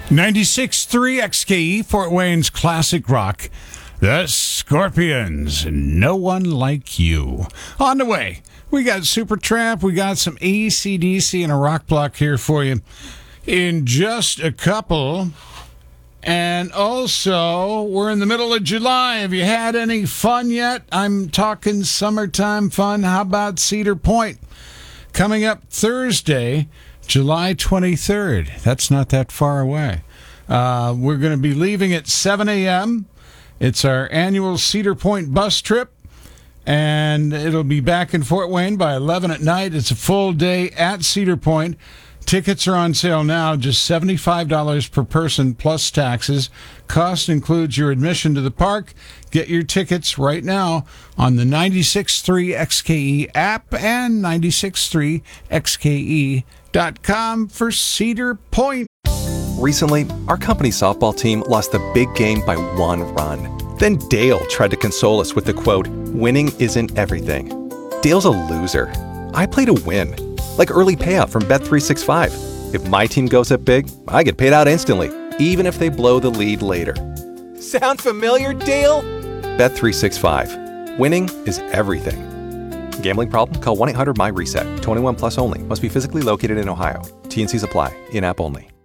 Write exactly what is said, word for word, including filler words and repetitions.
ninety-six point three X K E, Fort Wayne's classic rock. The Scorpions, No One Like You. On the way, we got Supertramp, we got some A C D C and a rock block here for you in just a couple. And also, we're in the middle of July. Have you had any fun yet? I'm talking summertime fun. How about Cedar Point? Coming up Thursday, July twenty-third. That's not that far away. Uh, we're going to be leaving at seven a.m. It's our annual Cedar Point bus trip, and it'll be back in Fort Wayne by eleven at night. It's a full day at Cedar Point. Tickets are on sale now, just seventy-five dollars per person plus taxes. Cost includes your admission to the park. Get your tickets right now on the ninety-six point three X K E app and ninety-six point three X K E dot com for Cedar Point. Recently, our company softball team lost the big game by one run. Then Dale tried to console us with the quote, "Winning isn't everything." Dale's a loser. I play to win. Like early payout from Bet three sixty-five. If my team goes up big, I get paid out instantly, even if they blow the lead later. Sound familiar, Dale? Bet three sixty-five. Winning is everything. Gambling problem? Call one eight hundred M Y RESET. twenty-one plus only. Must be physically located in Ohio. T N Cs apply. In-app only.